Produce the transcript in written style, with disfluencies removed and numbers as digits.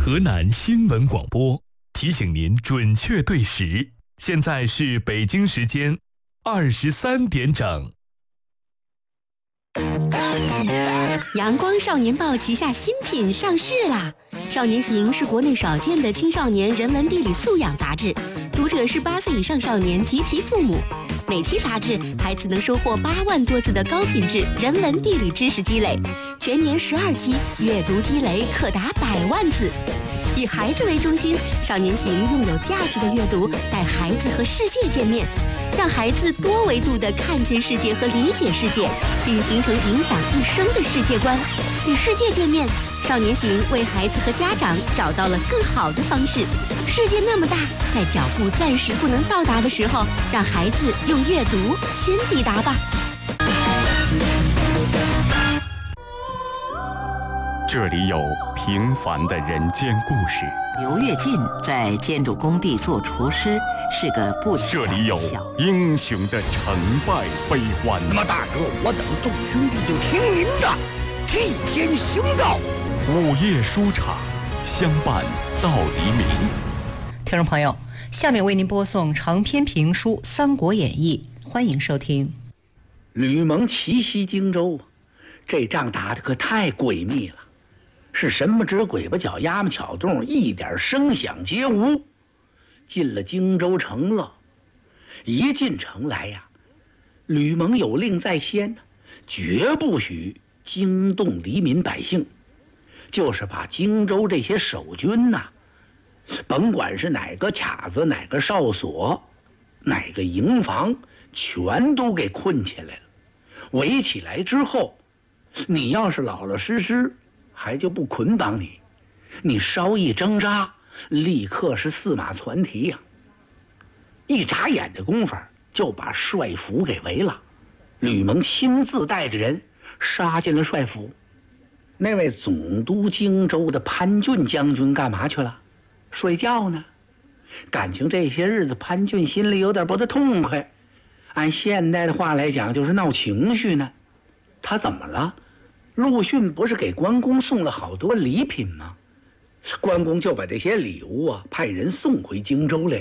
河南新闻广播提醒您准确对时，现在是北京时间23点整。 阳光少年报旗下新品上市啦！少年行是国内少见的青少年人文地理素养杂志，读者是8岁以上少年及其父母。每期杂志，孩子能收获8万多字的高品质人文地理知识积累，全年12期，阅读积累可达100万字。以孩子为中心，少年行用有价值的阅读带孩子和世界见面，让孩子多维度地看见世界和理解世界，并形成影响一生的世界观。与世界见面，少年行为孩子和家长找到了更好的方式。世界那么大，在脚步暂时不能到达的时候，让孩子用阅读先抵达吧。 这里有平凡的人间故事， 刘跃进在建筑工地做厨师，是个不起眼的这里有英雄的成败悲欢。 那么大哥，我等众兄弟就听您的，替天行道。 午夜书场，相伴到黎明。 听众朋友，下面为您播送长篇评书《三国演义》，欢迎收听。 吕蒙奇袭荆州，这仗打得可太诡秘了，是神不知鬼不觉，丫们巧动，一点声响皆无。进了荆州城了，一进城来呀，吕蒙有令在先，绝不许惊动黎民百姓，就是把荆州这些守军呐，甭管是哪个卡子、哪个哨所、哪个营房，全都给困起来了。围起来之后，你要是老老实实，还就不捆绑你，你稍一挣扎，立刻是驷马攒蹄呀。一眨眼的功夫，就把帅府给围了。吕蒙亲自带着人杀进了帅府。那位总督荆州的潘俊将军干嘛去了？睡觉呢。感情这些日子潘俊心里有点不大痛快，按现代的话来讲，就是闹情绪呢。他怎么了？陆逊不是给关公送了好多礼品吗？关公就把这些礼物啊派人送回荆州来。